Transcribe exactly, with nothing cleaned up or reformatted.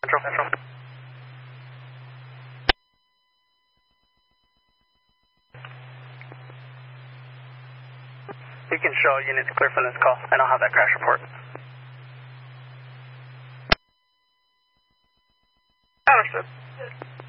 Central. You can show units clear from this call, and I'll have that crash report. Understood.